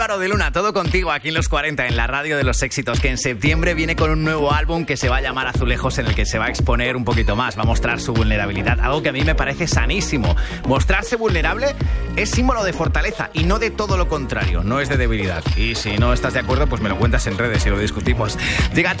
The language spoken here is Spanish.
Álvaro de Luna, todo contigo aquí en Los 40, en la radio de los éxitos, que en septiembre viene con un nuevo álbum que se va a llamar Azulejos, en el que se va a exponer un poquito más, va a mostrar su vulnerabilidad, algo que a mí me parece sanísimo. Mostrarse vulnerable es símbolo de fortaleza y no de todo lo contrario, no es de debilidad. Y si no estás de acuerdo, pues me lo cuentas en redes y lo discutimos. Llega